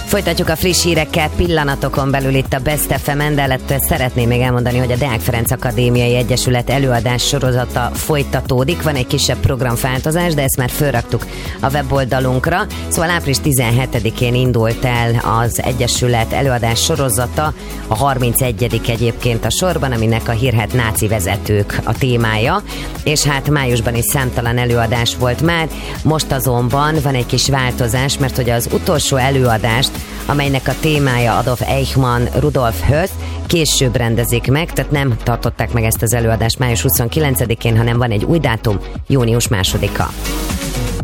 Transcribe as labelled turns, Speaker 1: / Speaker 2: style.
Speaker 1: Folytatjuk a friss hírekkel pillanatokon belül itt a Best FM, emellett szeretném még elmondani, hogy a Deák Ferenc Akadémiai Egyesület előadás sorozata folytatódik. Van egy kisebb programváltozás, de ezt már fölraktuk a weboldalunkra. Szóval április 17-én indult el az Egyesület előadás sorozata, a 31. egyébként a sorban, aminek a hírhedt náci vezetők a témája, és hát májusban is számtalan előadás volt már. Most azonban van egy kis változás, mert hogy az utolsó előadást, amelynek a témája Adolf Eichmann, Rudolf Höss, később rendezik meg, tehát nem tartották meg ezt az előadást május 29-én, hanem van egy új dátum, június 2-a.